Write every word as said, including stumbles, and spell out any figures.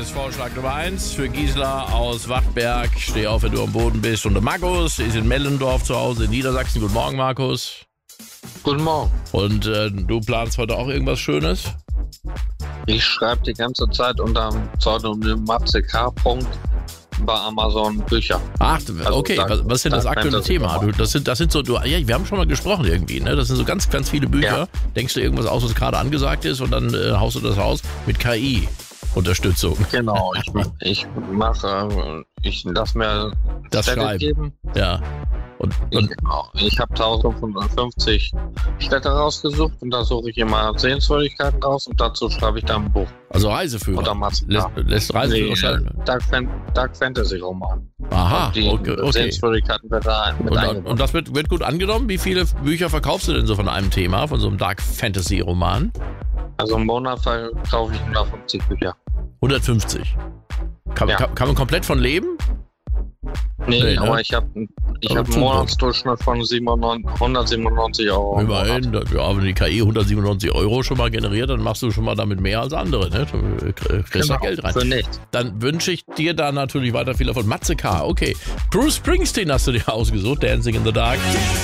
Tagesvorschlag Nummer eins für Gisela aus Wachtberg. Steh auf, wenn du am Boden bist. Und der Markus ist in Mellendorf zu Hause in Niedersachsen. Guten Morgen, Markus. Guten Morgen. Und äh, du planst heute auch irgendwas Schönes? Ich schreibe die ganze Zeit unter dem Pseudonym Matze K. bei Amazon Bücher. Ach, okay. Also, was, was ist denn das aktuelle Thema? Du, das, sind, das sind so, du, ja, wir haben schon mal gesprochen irgendwie, ne? Das sind so ganz, ganz viele Bücher. Ja. Denkst du irgendwas aus, was gerade angesagt ist und dann äh, haust du das raus mit K I-Unterstützung. Genau, ich, ich mache, ich lasse mir Das Städte Schreiben. geben. Ja. Und, und Ich, ich habe eintausendfünfhundert Städte rausgesucht und da suche ich immer Sehenswürdigkeiten raus und dazu schreibe ich dann ein Buch. also Reiseführer. Oder Matze lässt, K. lässt Reiseführer Nee, schreiben. Dark, Fan, Dark Fantasy Roman. Aha, Die okay. okay. Sehenswürdigkeiten wird da mit Und, eingebaut. und das wird, wird gut angenommen? Wie viele Bücher verkaufst du denn so von einem Thema, von so einem Dark Fantasy Roman? Also im Monat verkaufe ich hundertfünfzig Bücher. hundertfünfzig. Kann, Ja. kann, kann man komplett von leben? Nee, Nee, ne? aber ich habe ich Aber hab einen tut Monatsdurchschnitt von siebenundneunzig, hundertsiebenundneunzig Euro. im Monat. Immerhin, da- ja, wenn die K I hundertsiebenundneunzig Euro schon mal generiert, dann machst du schon mal damit mehr als andere, ne? Du äh, kriegst da Genau, Geld rein. für nichts. Dann wünsche ich dir da natürlich weiter viel Erfolg. Matze K., okay. Bruce Springsteen hast du dir ausgesucht, Dancing in the Dark.